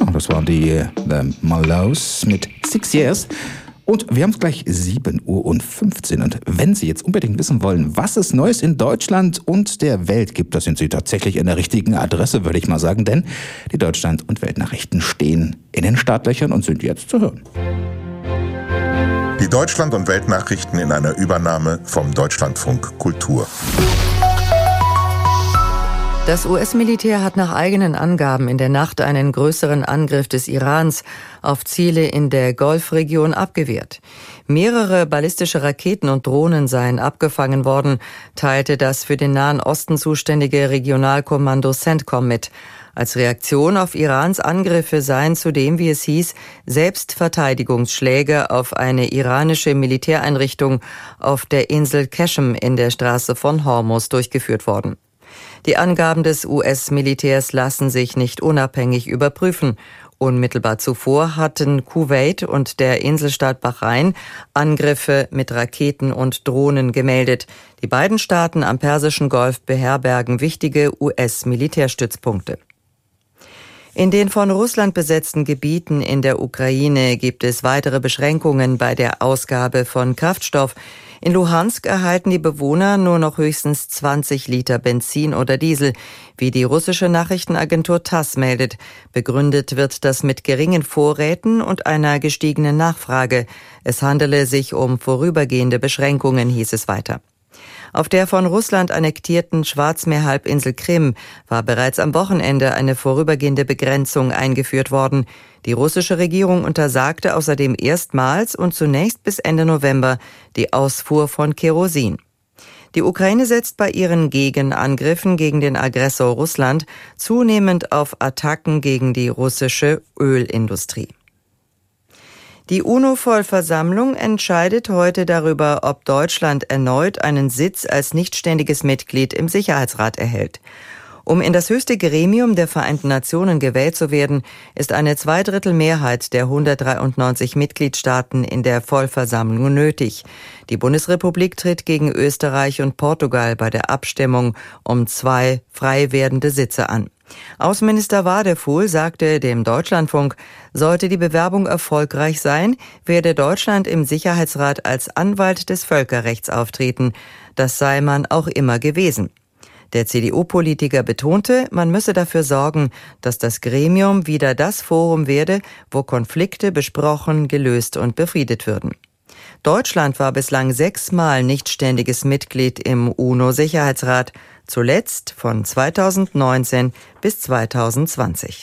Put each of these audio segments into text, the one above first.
Das waren die The Mallows mit 6 Years. Und wir haben es gleich 7:15 Uhr. Und wenn Sie jetzt unbedingt wissen wollen, was es Neues in Deutschland und der Welt gibt, da sind Sie tatsächlich an der richtigen Adresse, würde ich mal sagen. Denn die Deutschland- und Weltnachrichten stehen in den Startlöchern und sind jetzt zu hören. Die Deutschland- und Weltnachrichten in einer Übernahme vom Deutschlandfunk Kultur. Das US-Militär hat nach eigenen Angaben in der Nacht einen größeren Angriff des Irans auf Ziele in der Golfregion abgewehrt. Mehrere ballistische Raketen und Drohnen seien abgefangen worden, teilte das für den Nahen Osten zuständige Regionalkommando CENTCOM mit. Als Reaktion auf Irans Angriffe seien zudem, wie es hieß, Selbstverteidigungsschläge auf eine iranische Militäreinrichtung auf der Insel Qeshm in der Straße von Hormuz durchgeführt worden. Die Angaben des US-Militärs lassen sich nicht unabhängig überprüfen. Unmittelbar zuvor hatten Kuwait und der Inselstaat Bahrain Angriffe mit Raketen und Drohnen gemeldet. Die beiden Staaten am Persischen Golf beherbergen wichtige US-Militärstützpunkte. In den von Russland besetzten Gebieten in der Ukraine gibt es weitere Beschränkungen bei der Ausgabe von Kraftstoff. In Luhansk erhalten die Bewohner nur noch höchstens 20 Liter Benzin oder Diesel, wie die russische Nachrichtenagentur TASS meldet. Begründet wird das mit geringen Vorräten und einer gestiegenen Nachfrage. Es handele sich um vorübergehende Beschränkungen, hieß es weiter. Auf der von Russland annektierten Schwarzmeerhalbinsel Krim war bereits am Wochenende eine vorübergehende Begrenzung eingeführt worden. Die russische Regierung untersagte außerdem erstmals und zunächst bis Ende November die Ausfuhr von Kerosin. Die Ukraine setzt bei ihren Gegenangriffen gegen den Aggressor Russland zunehmend auf Attacken gegen die russische Ölindustrie. Die UNO-Vollversammlung entscheidet heute darüber, ob Deutschland erneut einen Sitz als nichtständiges Mitglied im Sicherheitsrat erhält. Um in das höchste Gremium der Vereinten Nationen gewählt zu werden, ist eine Zweidrittelmehrheit der 193 Mitgliedstaaten in der Vollversammlung nötig. Die Bundesrepublik tritt gegen Österreich und Portugal bei der Abstimmung um 2 frei werdende Sitze an. Außenminister Wadefuhl sagte dem Deutschlandfunk, sollte die Bewerbung erfolgreich sein, werde Deutschland im Sicherheitsrat als Anwalt des Völkerrechts auftreten. Das sei man auch immer gewesen. Der CDU-Politiker betonte, man müsse dafür sorgen, dass das Gremium wieder das Forum werde, wo Konflikte besprochen, gelöst und befriedet würden. Deutschland war bislang 6-mal nichtständiges Mitglied im UNO-Sicherheitsrat, zuletzt von 2019 bis 2020.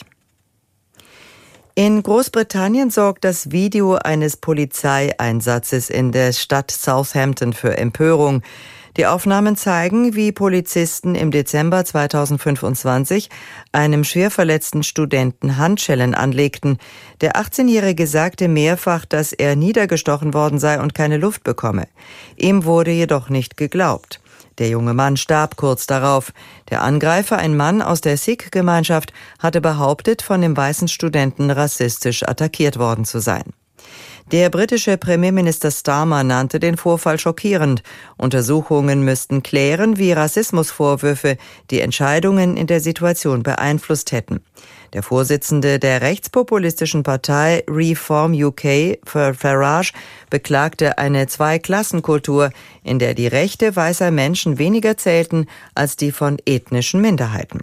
In Großbritannien sorgt das Video eines Polizeieinsatzes in der Stadt Southampton für Empörung. Die Aufnahmen zeigen, wie Polizisten im Dezember 2025 einem schwer verletzten Studenten Handschellen anlegten. Der 18-Jährige sagte mehrfach, dass er niedergestochen worden sei und keine Luft bekomme. Ihm wurde jedoch nicht geglaubt. Der junge Mann starb kurz darauf. Der Angreifer, ein Mann aus der Sikh-Gemeinschaft, hatte behauptet, von dem weißen Studenten rassistisch attackiert worden zu sein. Der britische Premierminister Starmer nannte den Vorfall schockierend. Untersuchungen müssten klären, wie Rassismusvorwürfe die Entscheidungen in der Situation beeinflusst hätten. Der Vorsitzende der rechtspopulistischen Partei Reform UK, Farage, beklagte eine Zweiklassenkultur, in der die Rechte weißer Menschen weniger zählten als die von ethnischen Minderheiten.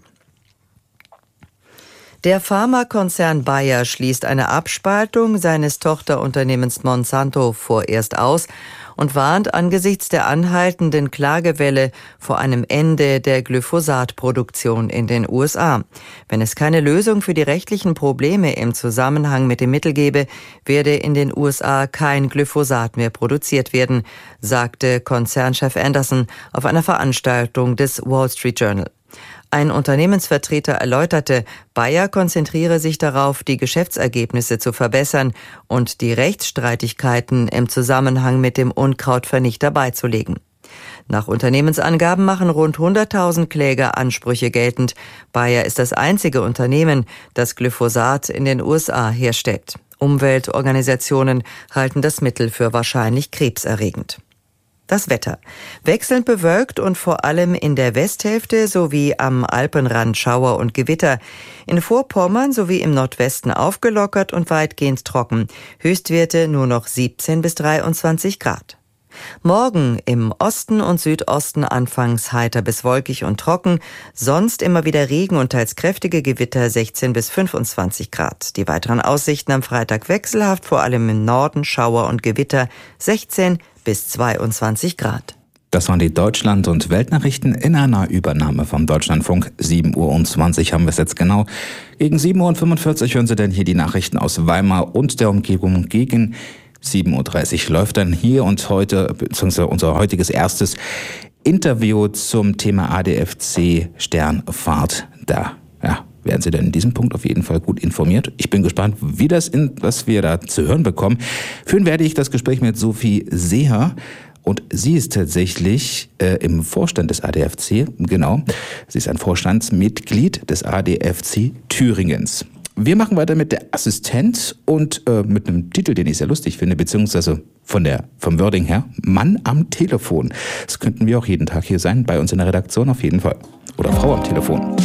Der Pharmakonzern Bayer schließt eine Abspaltung seines Tochterunternehmens Monsanto vorerst aus und warnt angesichts der anhaltenden Klagewelle vor einem Ende der Glyphosatproduktion in den USA. Wenn es keine Lösung für die rechtlichen Probleme im Zusammenhang mit dem Mittel gebe, werde in den USA kein Glyphosat mehr produziert werden, sagte Konzernchef Anderson auf einer Veranstaltung des Wall Street Journal. Ein Unternehmensvertreter erläuterte, Bayer konzentriere sich darauf, die Geschäftsergebnisse zu verbessern und die Rechtsstreitigkeiten im Zusammenhang mit dem Unkrautvernichter beizulegen. Nach Unternehmensangaben machen rund 100.000 Kläger Ansprüche geltend. Bayer ist das einzige Unternehmen, das Glyphosat in den USA herstellt. Umweltorganisationen halten das Mittel für wahrscheinlich krebserregend. Das Wetter. Wechselnd bewölkt und vor allem in der Westhälfte sowie am Alpenrand Schauer und Gewitter. In Vorpommern sowie im Nordwesten aufgelockert und weitgehend trocken. Höchstwerte nur noch 17 bis 23 Grad. Morgen im Osten und Südosten anfangs heiter bis wolkig und trocken, sonst immer wieder Regen und teils kräftige Gewitter 16 bis 25 Grad. Die weiteren Aussichten am Freitag wechselhaft, vor allem im Norden Schauer und Gewitter 16 bis 22 Grad. Das waren die Deutschland- und Weltnachrichten in einer Übernahme vom Deutschlandfunk. 7:20 haben wir es jetzt genau. Gegen 7:45 hören Sie denn hier die Nachrichten aus Weimar und der Umgebung. Gegen 7:30 läuft dann hier und heute, beziehungsweise unser heutiges erstes Interview zum Thema ADFC Sternfahrt. Da werden Sie dann in diesem Punkt auf jeden Fall gut informiert. Ich bin gespannt, was wir da zu hören bekommen. Führen werde ich das Gespräch mit Sophie Seher. Und sie ist tatsächlich im Vorstand des ADFC, genau. Sie ist ein Vorstandsmitglied des ADFC Thüringens. Wir machen weiter mit der Assistent und mit einem Titel, den ich sehr lustig finde, beziehungsweise vom Wording her, Mann am Telefon. Das könnten wir auch jeden Tag hier sein, bei uns in der Redaktion auf jeden Fall. Oder Frau am Telefon.